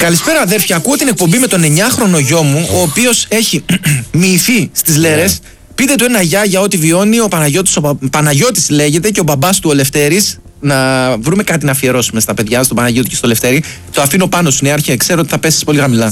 Καλησπέρα αδέρφια, ακούω την εκπομπή με τον 9χρονο γιο μου, ο οποίος έχει μοιηθεί στις λέρες. Πείτε του ένα γεια για ό,τι βιώνει. Ο Παναγιώτης λέγεται και ο μπαμπάς του ο Λευτέρης. Να βρούμε κάτι να αφιερώσουμε στα παιδιά, στον Παναγιώτη και στο Λευτέρη. Το αφήνω πάνω σου, Νεάρχε, ξέρω ότι θα πέσεις πολύ χαμηλά.